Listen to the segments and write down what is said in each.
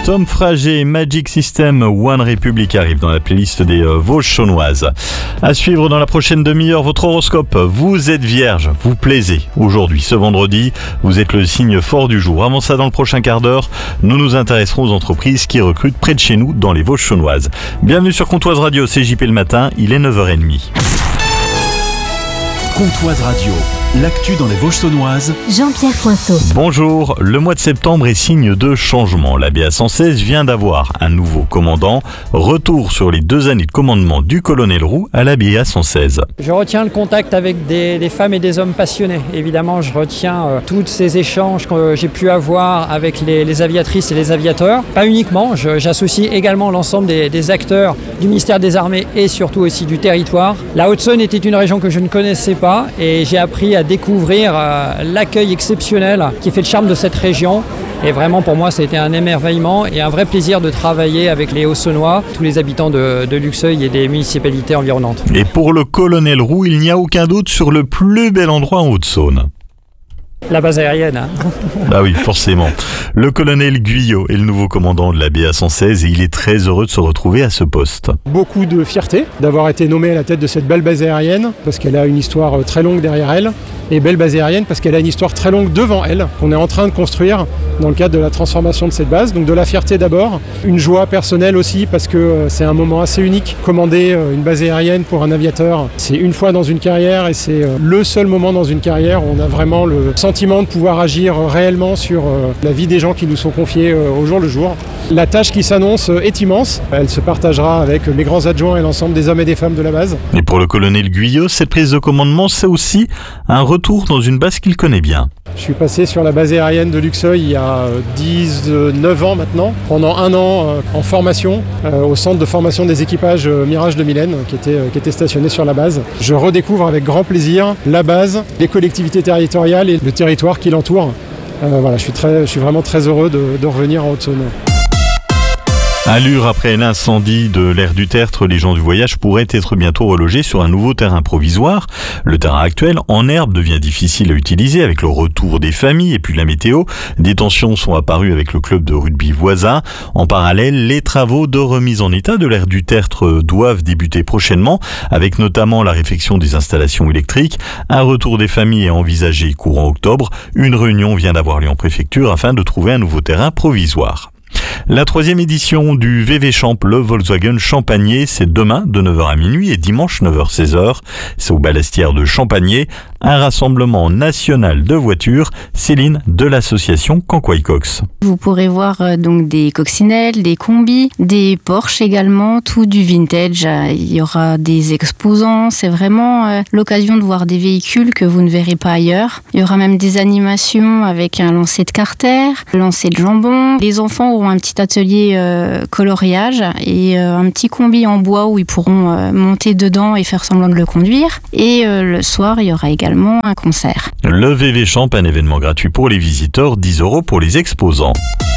Tom Frager, Magic System, One Republic arrive dans la playlist des Vosges saunoises. À suivre dans la prochaine demi-heure, votre horoscope. Vous êtes vierge, vous plaisez. Aujourd'hui, ce vendredi, vous êtes le signe fort du jour. Avant ça, dans le prochain quart d'heure, nous nous intéresserons aux entreprises qui recrutent près de chez nous dans les Vosges saunoises. Bienvenue sur Comtoise Radio, c'est JP le matin, il est 9h30. Comtoise Radio, l'actu dans les Vosges saunoises. Jean-Pierre Poinceau. Bonjour, le mois de septembre est signe de changement. La BA 116 vient d'avoir un nouveau commandant. Retour sur les 2 années de commandement du colonel Roux à la BA 116. Je retiens le contact avec des femmes et des hommes passionnés. Évidemment, je retiens tous ces échanges que j'ai pu avoir avec les aviatrices et les aviateurs. Pas uniquement, j'associe également l'ensemble des acteurs du ministère des Armées et surtout aussi du territoire. La Haute-Saône était une région que je ne connaissais pas et j'ai appris à découvrir l'accueil exceptionnel qui fait le charme de cette région. Et vraiment pour moi ça a été un émerveillement et un vrai plaisir de travailler avec les Hauts-Saunois, tous les habitants de Luxeuil et des municipalités environnantes. Et pour le colonel Roux, il n'y a aucun doute sur le plus bel endroit en Haute-Saône. La base aérienne. Bah oui, forcément. Le colonel Guyot est le nouveau commandant de la BA 116 et il est très heureux de se retrouver à ce poste. Beaucoup de fierté d'avoir été nommé à la tête de cette belle base aérienne parce qu'elle a une histoire très longue derrière elle. Et belle base aérienne parce qu'elle a une histoire très longue devant elle, qu'on est en train de construire dans le cadre de la transformation de cette base. Donc de la fierté d'abord, une joie personnelle aussi parce que c'est un moment assez unique. Commander une base aérienne pour un aviateur, c'est une fois dans une carrière et c'est le seul moment dans une carrière où on a vraiment le sentiment de pouvoir agir réellement sur la vie des gens qui nous sont confiés au jour le jour. La tâche qui s'annonce est immense. Elle se partagera avec mes grands adjoints et l'ensemble des hommes et des femmes de la base. Et pour le colonel Guyot, cette prise de commandement, c'est aussi un retour dans une base qu'il connaît bien. Je suis passé sur la base aérienne de Luxeuil il y a 19 ans maintenant, pendant 1 an en formation au centre de formation des équipages Mirage de Mylène qui était stationné sur la base. Je redécouvre avec grand plaisir la base, les collectivités territoriales et le territoire qui l'entoure. Voilà, je suis vraiment très heureux de revenir en Haute-Saône. À Lure, après l'incendie de l'aire du Tertre, les gens du voyage pourraient être bientôt relogés sur un nouveau terrain provisoire. Le terrain actuel, en herbe, devient difficile à utiliser avec le retour des familles et puis la météo. Des tensions sont apparues avec le club de rugby voisin. En parallèle, les travaux de remise en état de l'aire du Tertre doivent débuter prochainement, avec notamment la réfection des installations électriques. Un retour des familles est envisagé courant octobre. Une réunion vient d'avoir lieu en préfecture afin de trouver un nouveau terrain provisoire. La 3e édition du VV Champ, le Volkswagen Champagné, c'est demain de 9h à minuit et dimanche 9h-16h. C'est au Balastière de Champagné, un rassemblement national de voitures. Céline de l'association Canquois-Cox. Vous pourrez voir donc des coccinelles, des combis, des Porsche également, tout du vintage. Il y aura des exposants. C'est vraiment l'occasion de voir des véhicules que vous ne verrez pas ailleurs. Il y aura même des animations avec un lancer de carter, lancer de jambon. Les enfants auront un petit atelier coloriage et un petit combi en bois où ils pourront monter dedans et faire semblant de le conduire. Et le soir, il y aura également un concert. Le VV Champ, un événement gratuit pour les visiteurs, 10 € pour les exposants.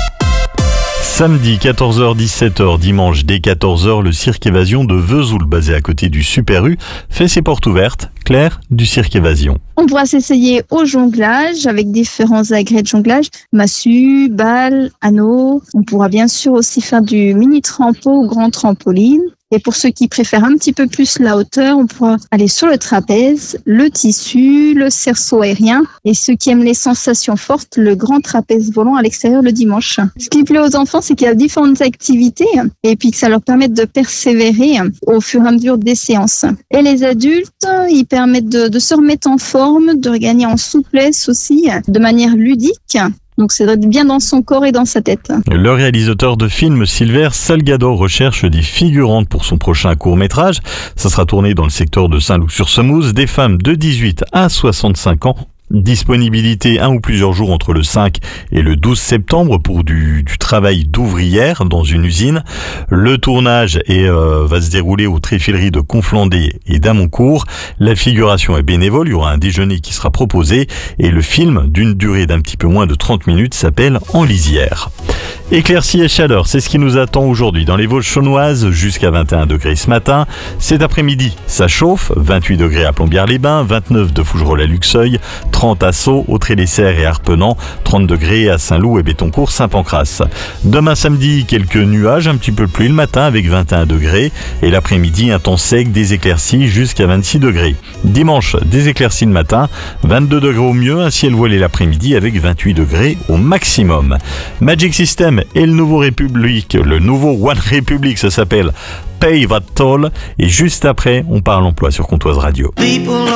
Samedi 14h-17h, dimanche dès 14h, le cirque Évasion de Vesoul, basé à côté du Super U, fait ses portes ouvertes. Claire du cirque Évasion. On pourra s'essayer au jonglage avec différents agrès de jonglage, massue, balle, anneaux. On pourra bien sûr aussi faire du mini trampo ou grand trampoline. Et pour ceux qui préfèrent un petit peu plus la hauteur, on pourra aller sur le trapèze, le tissu, le cerceau aérien. Et ceux qui aiment les sensations fortes, le grand trapèze volant à l'extérieur le dimanche. Ce qui plaît aux enfants, c'est qu'il y a différentes activités et puis que ça leur permet de persévérer au fur et à mesure des séances. Et les adultes, ils permettent de se remettre en forme, de regagner en souplesse aussi, de manière ludique. Donc c'est d'être bien dans son corps et dans sa tête. Le réalisateur de films Silver Salgado recherche des figurantes pour son prochain court-métrage. Ça sera tourné dans le secteur de Saint-Loup-sur-Semouse. Des femmes de 18 à 65 ans. Disponibilité 1 ou plusieurs jours entre le 5 et le 12 septembre pour du travail d'ouvrière dans une usine. Le tournage va se dérouler aux tréfileries de Conflans-Des et d'Amoncourt. La figuration est bénévole, il y aura un déjeuner qui sera proposé et le film, d'une durée d'un petit peu moins de 30 minutes, s'appelle En lisière. Éclaircies et chaleur, c'est ce qui nous attend aujourd'hui dans les Vosges saunoises, jusqu'à 21 degrés ce matin. Cet après-midi, ça chauffe, 28 degrés à Plombières-les-Bains, 29 de Fougerolles à Luxeuil, 30 à Sceaux, Autrey-les-Serres et Arpenant, 30 degrés à Saint-Loup et Bétoncourt, Saint-Pancras. Demain samedi, quelques nuages, un petit peu de pluie le matin avec 21 degrés et l'après-midi, un temps sec, des éclaircies jusqu'à 26 degrés. Dimanche, des éclaircies le matin, 22 degrés au mieux, un ciel voilé l'après-midi avec 28 degrés au maximum. Magic System et le nouveau One Republic, ça s'appelle Pay That Toll. Et juste après, on parle emploi sur Comtoise Radio.